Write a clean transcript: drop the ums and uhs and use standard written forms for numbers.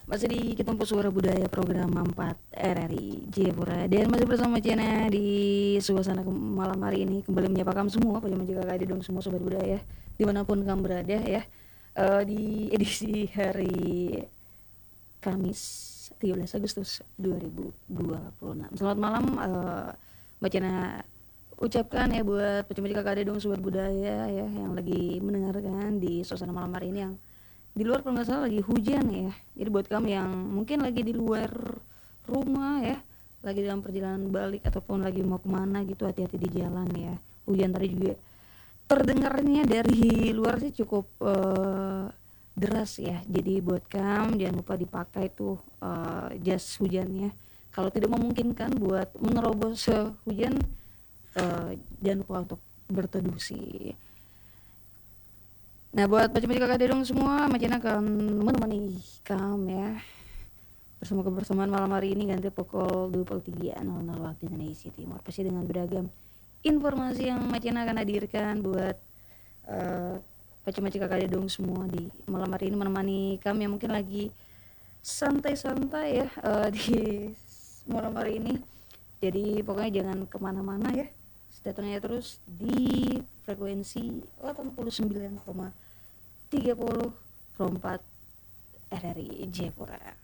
Masih di Ketempo Suara Budaya program 4 RRI Jayapura, dan masih bersama Cina di suasana malam hari ini. Kembali menyapa kamu semua, Pajama Jika Kade dong semua sobat budaya dimanapun kamu berada ya. Di edisi hari Kamis 13 Agustus 2026. Selamat malam, Mbak Cina ucapkan ya buat Pajama Jika Kade dong sobat budaya ya yang lagi mendengarkan di suasana malam hari ini, yang di luar kalau nggak salah lagi hujan ya. Jadi buat kamu yang mungkin lagi di luar rumah ya, lagi dalam perjalanan balik ataupun lagi mau kemana gitu, hati-hati di jalan ya. Hujan tadi juga terdengarnya dari luar sih cukup deras ya. Jadi buat kamu jangan lupa dipakai tuh jas hujannya. Kalau tidak memungkinkan buat menerobos hujan, jangan lupa untuk berteduh sih. Nah, buat baca kakak dong semua, Macina akan menemani kamu ya bersama kebersamaan malam hari ini ganti pukul 23.00 waktu Indonesia Timur. Pasti dengan beragam informasi yang Macina akan hadirkan buat baca kakak dong semua di malam hari ini, menemani kami yang mungkin lagi santai-santai ya di malam hari ini. Jadi pokoknya jangan kemana-mana ya, stay tune terus di frekuensi 89,30 Pro 4 RRI Jayapura.